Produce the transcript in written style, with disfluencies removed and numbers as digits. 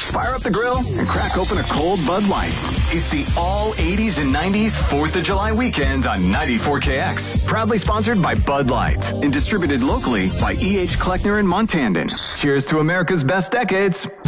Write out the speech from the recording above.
Fire up the grill and crack open a cold Bud Light. It's the all 80s and 90s 4th of July weekend on 94KX. Proudly sponsored by Bud Light and distributed locally by E.H. Kleckner and Montandon. Cheers to America's best decades.